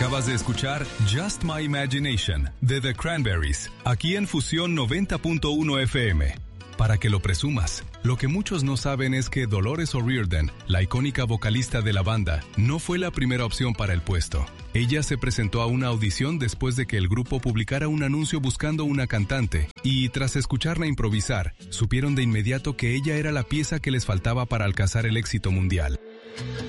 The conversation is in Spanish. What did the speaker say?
Acabas de escuchar Just My Imagination de The Cranberries, aquí en Fusión 90.1 FM. Para que lo presumas, lo que muchos no saben es que Dolores O'Riordan, la icónica vocalista de la banda, no fue la primera opción para el puesto. Ella se presentó a una audición después de que el grupo publicara un anuncio buscando una cantante, y tras escucharla improvisar, supieron de inmediato que ella era la pieza que les faltaba para alcanzar el éxito mundial.